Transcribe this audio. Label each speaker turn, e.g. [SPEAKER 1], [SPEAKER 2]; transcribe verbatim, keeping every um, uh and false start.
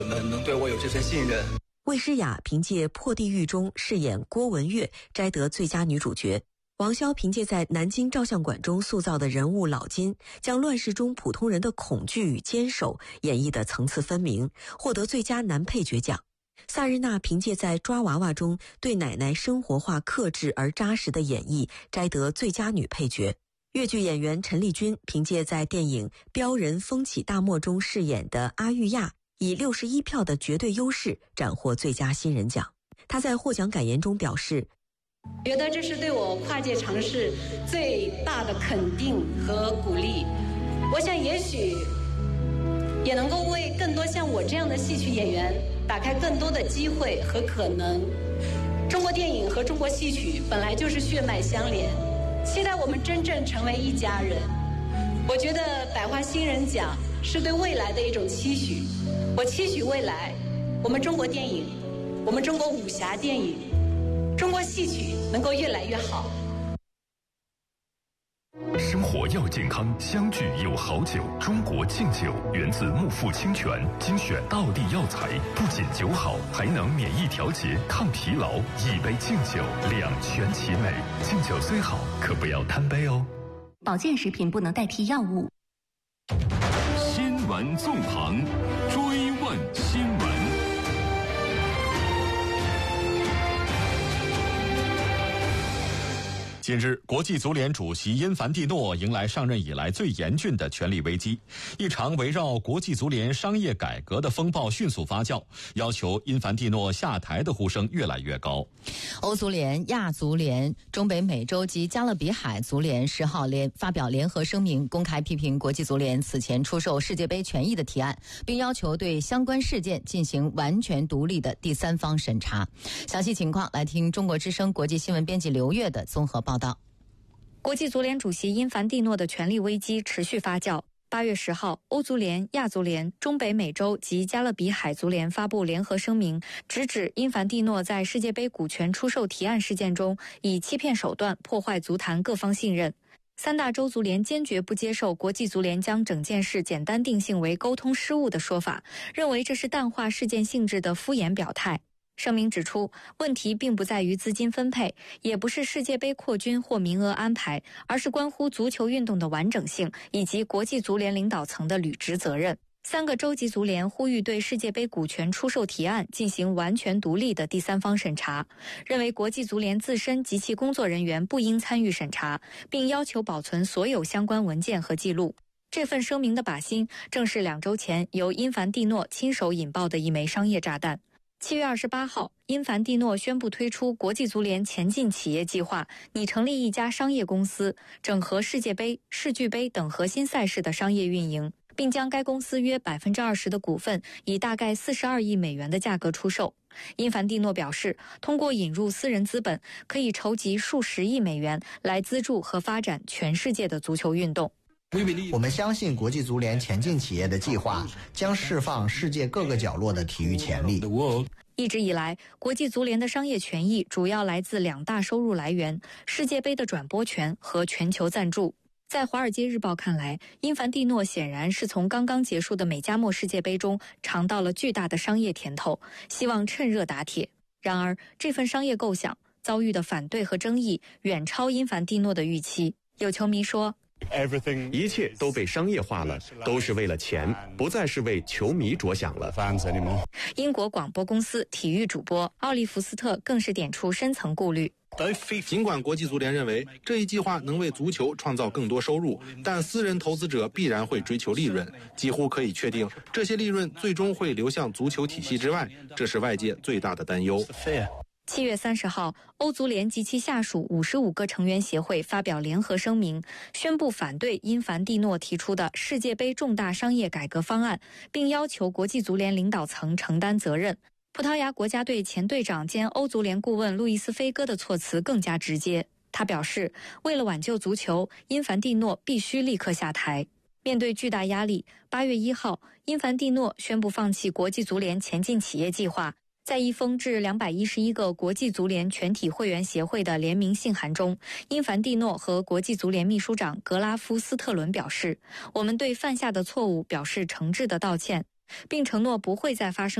[SPEAKER 1] 你们能对我有这份信任。
[SPEAKER 2] 魏诗雅凭借《破地狱》中饰演郭文月摘得最佳女主角。王骁凭借在南京照相馆中塑造的人物老金，将乱世中普通人的恐惧与坚守演绎得层次分明，获得最佳男配角奖。萨日娜凭借在抓娃娃中对奶奶生活化克制而扎实的演绎，摘得最佳女配角。越剧演员陈丽君凭借在电影《彪人风起大漠》中饰演的阿玉亚，以六十一票的绝对优势斩获最佳新人奖。她在获奖感言中表示，
[SPEAKER 3] 觉得这是对我跨界尝试最大的肯定和鼓励。我想也许也能够为更多像我这样的戏曲演员打开更多的机会和可能。中国电影和中国戏曲本来就是血脉相连，期待我们真正成为一家人。我觉得百花新人奖是对未来的一种期许，我期许未来我们中国电影，我们中国武侠电影，中国戏曲能够越来越好。
[SPEAKER 4] 生活要健康，相聚有好酒。中国敬酒源自木富清泉，精选道地药材，不仅酒好，还能免疫调节、抗疲劳。一杯敬酒，两全其美。敬酒虽好，可不要贪杯哦。
[SPEAKER 5] 保健食品不能代替药物。
[SPEAKER 4] 新闻纵横，追问新闻。
[SPEAKER 6] 近日，国际足联主席因凡蒂诺迎来上任以来最严峻的权力危机，一场围绕国际足联商业改革的风暴迅速发酵，要求因凡蒂诺下台的呼声越来越高。
[SPEAKER 7] 欧足联、亚足联、中北美洲及加勒比海足联十号联发表联合声明，公开批评国际足联此前出售世界杯权益的提案，并要求对相关事件进行完全独立的第三方审查。详细情况来听中国之声国际新闻编辑刘越的综合报道。
[SPEAKER 8] 国际足联主席因凡蒂诺的权力危机持续发酵。八月十号，欧足联、亚足联、中北美洲及加勒比海足联发布联合声明，直指因凡蒂诺在世界杯股权出售提案事件中以欺骗手段破坏足坛各方信任。三大洲足联坚决不接受国际足联将整件事简单定性为沟通失误的说法，认为这是淡化事件性质的敷衍表态。声明指出，问题并不在于资金分配，也不是世界杯扩军或名额安排，而是关乎足球运动的完整性以及国际足联领导层的履职责任。三个洲际足联呼吁对世界杯股权出售提案进行完全独立的第三方审查，认为国际足联自身及其工作人员不应参与审查，并要求保存所有相关文件和记录。这份声明的靶心正是两周前由因凡蒂诺亲手引爆的一枚商业炸弹。七月二十八号，因凡蒂诺宣布推出国际足联前进企业计划，拟成立一家商业公司，整合世界杯、世俱杯等核心赛事的商业运营，并将该公司约百分之二十的股份以大概四十二亿美元的价格出售。因凡蒂诺表示，通过引入私人资本，可以筹集数十亿美元来资助和发展全世界的足球运动。
[SPEAKER 9] 我们相信国际足联前进企业的计划将释放世界各个角落的体育潜力。
[SPEAKER 8] 一直以来，国际足联的商业权益主要来自两大收入来源：世界杯的转播权和全球赞助。在《华尔街日报》看来，因凡蒂诺显然是从刚刚结束的美加墨世界杯中尝到了巨大的商业甜头，希望趁热打铁。然而，这份商业构想遭遇的反对和争议远超因凡蒂诺的预期。有球迷说，
[SPEAKER 10] 一切都被商业化了，都是为了钱，不再是为球迷着想了。
[SPEAKER 8] 英国广播公司体育主播奥利弗斯特更是点出深层顾虑。
[SPEAKER 11] 尽管国际足联认为这一计划能为足球创造更多收入，但私人投资者必然会追求利润，几乎可以确定这些利润最终会流向足球体系之外，这是外界最大的担忧。
[SPEAKER 8] 七月三十号，欧足联及其下属五十五个成员协会发表联合声明，宣布反对因凡蒂诺提出的世界杯重大商业改革方案，并要求国际足联领导层承担责任。葡萄牙国家队前队长兼欧足联顾问路易斯·菲戈的措辞更加直接，他表示，为了挽救足球，因凡蒂诺必须立刻下台。面对巨大压力，八月一号，因凡蒂诺宣布放弃国际足联前进企业计划。在一封致两百一十一个国际足联全体会员协会的联名信函中，因凡蒂诺和国际足联秘书长格拉夫斯特伦表示，我们对犯下的错误表示诚挚的道歉， 并承诺不会再发生